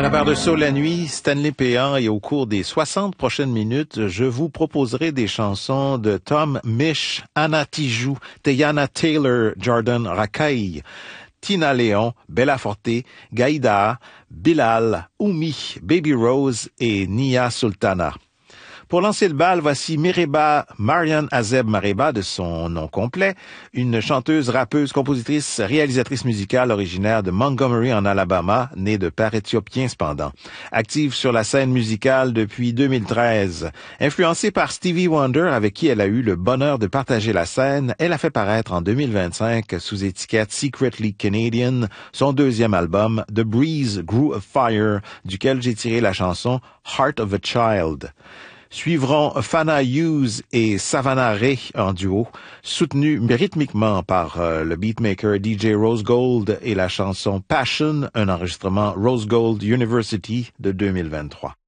À la barre de Saut la nuit, Stanley Péan, et au cours des 60 prochaines minutes, je vous proposerai des chansons de Tom Misch, Anna Tijoux, Teyana Taylor, Jordan Rakei, Tina Léon, Bella Forte, Gaïda, Bilal, Oumi, Baby Rose et Nia Sultana. Pour lancer le bal, voici Mereba Marian Azeb Mareba, de son nom complet, une chanteuse, rappeuse, compositrice, réalisatrice musicale originaire de Montgomery en Alabama, née de père éthiopien cependant. Active sur la scène musicale depuis 2013. Influencée par Stevie Wonder, avec qui elle a eu le bonheur de partager la scène, elle a fait paraître en 2025, sous étiquette Secretly Canadian, son deuxième album, The Breeze Grew a Fire, duquel j'ai tiré la chanson Heart of a Child. Suivront Fana Hughes et Savannah Ray en duo, soutenus rythmiquement par le beatmaker DJ Rose Gold, et la chanson Passion, un enregistrement Rose Gold University de 2023.